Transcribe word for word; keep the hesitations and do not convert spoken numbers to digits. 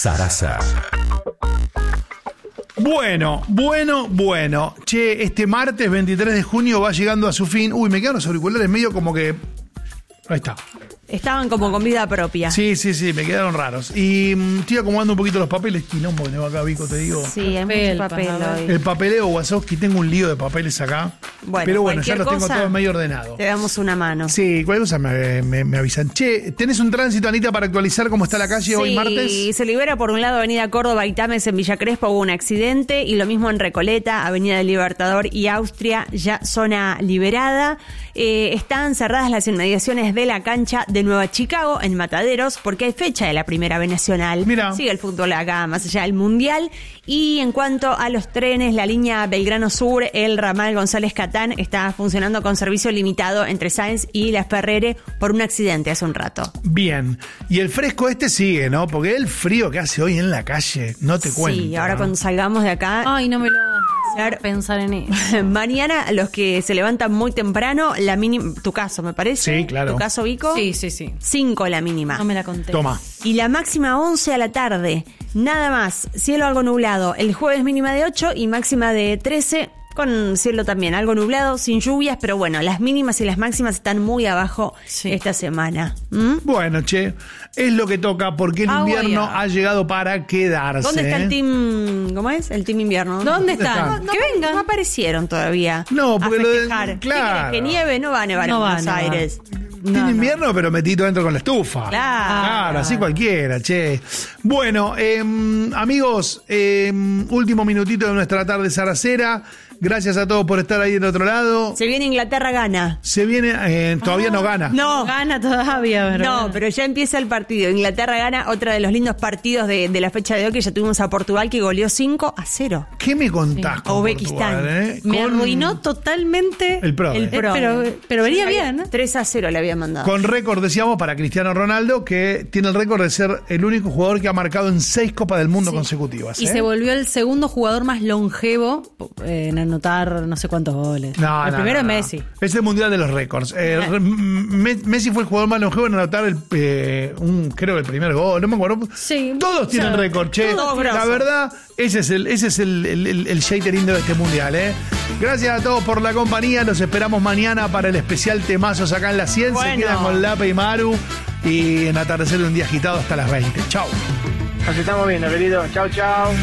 Sarasa. Bueno, bueno, bueno. Che, este martes veintitrés de junio va llegando a su fin. Uy, me quedan los auriculares medio como que... Ahí está. Estaban como con vida propia. Sí, sí, sí, me quedaron raros. Y mm, estoy acomodando un poquito los papeles. Quilombo que tengo acá, Vico, te digo. Sí, hay mucho papel hoy. El papeleo, Wazowski, tengo un lío de papeles acá. Bueno, pero bueno, ya los tengo cosa, todos medio ordenados. Te damos una mano. Sí, cualquier cosa me, me, me avisan. Che, ¿tenés un tránsito, Anita, para actualizar cómo está la calle sí, hoy martes? Sí, se libera por un lado Avenida Córdoba y Tames en Villa Crespo, hubo un accidente. Y lo mismo en Recoleta, Avenida del Libertador y Austria, ya zona liberada. Eh, están cerradas las inmediaciones de la cancha de Nueva Chicago, en Mataderos, porque hay fecha de la Primera B Nacional. Mira. Sigue el fútbol acá, más allá del Mundial. Y en cuanto a los trenes, la línea Belgrano Sur, el ramal González Catán, está funcionando con servicio limitado entre Sáenz y La Ferrere por un accidente hace un rato. Bien. Y el fresco este sigue, ¿no? Porque el frío que hace hoy en la calle, no te cuento. Sí, ahora ¿no? cuando salgamos de acá... Ay, no me lo hagas pensar en eso. Mañana, los que se levantan muy temprano, la mínima... Tu caso, me parece. Sí, claro. ¿Tu caso, Vico? Sí, sí, sí. cinco la mínima. No me la conté. Toma. Y la máxima once a la tarde. Nada más. Cielo algo nublado. El jueves mínima de ocho y máxima de trece. Con cielo también algo nublado, sin lluvias, pero bueno, las mínimas y las máximas están muy abajo sí. esta semana. ¿Mm? Bueno, che, es lo que toca porque el ah, invierno voy a... ha llegado para quedarse. ¿Dónde está eh? el team? ¿Cómo es? El team invierno. ¿Dónde está? No, no, que vengan. No aparecieron todavía. No, porque a lo de, festejar. claro. Que nieve, no va a nevar no en va, Buenos no Aires. No, Tiene no. invierno, pero metido dentro con la estufa. Claro. Claro, así cualquiera, che. Bueno, eh, amigos, eh, último minutito de nuestra tarde saracera. Gracias a todos por estar ahí del otro lado. Se viene Inglaterra, gana. Se viene, eh, todavía ah, no gana. No. Gana todavía, ¿verdad? No, pero ya empieza el partido. Inglaterra gana, otro de los lindos partidos de, de la fecha de hoy, que ya tuvimos a Portugal, que goleó cinco a cero. ¿Qué me contás sí. con Uzbekistán? Portugal, eh? Me con... arruinó totalmente el pro. El pro. Pero, pero venía bien, ¿no? tres a cero le había mandado. Con récord, decíamos, para Cristiano Ronaldo, que tiene el récord de ser el único jugador que ha marcado en seis Copas del Mundo sí. consecutivas. Y ¿eh? se volvió el segundo jugador más longevo eh, en anotar no sé cuántos goles. No, el no, primero no, es no. Messi. Es el mundial de los récords. Eh, Messi fue el jugador más longevo en anotar el, eh, un, creo el primer gol, no me acuerdo. Sí. Todos tienen sí. récord, che. Todos la grosos. verdad, ese es el, ese es el, el, el, el shade lindo de este mundial, eh. Gracias a todos por la compañía. Los esperamos mañana para el especial Temazos acá en La cien. Bueno. Se quedan con Lape y Maru. Y en Atardecer de un día agitado hasta las veinte. Chau. Nos estamos viendo, querido. Chau, chau.